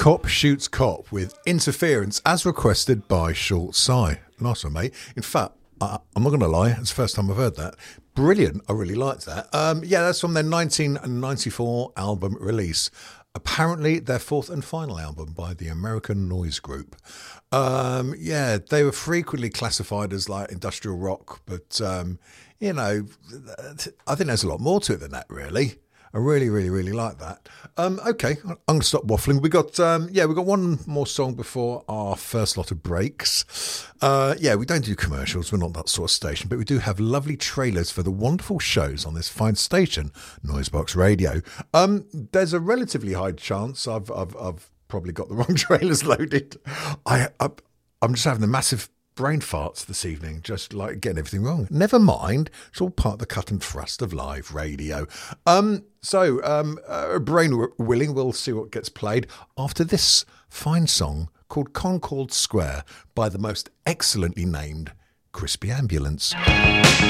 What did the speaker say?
Cop Shoots Cop with Interference as requested by Short Sigh. Nice one, mate. In fact, I'm not going to lie, it's the first time I've heard that. Brilliant. I really liked that. Yeah, that's from their 1994 album release. Apparently their fourth and final album by the American Noise Group. Yeah, they were frequently classified as like industrial rock, but, you know, I think there's a lot more to it than that, really. I really, really, really like that. Okay, I'm going to stop waffling. We got one more song before our first lot of breaks. Yeah, we don't do commercials. We're not that sort of station, but we do have lovely trailers for the wonderful shows on this fine station, Noisebox Radio. There's a relatively high chance I've probably got the wrong trailers loaded. I'm just having a massive brain farts this evening, just like getting everything wrong. Never mind, it's all part of the cut and thrust of live radio. Brain willing, we'll see what gets played after this fine song called Concord Square by the most excellently named Crispy Ambulance.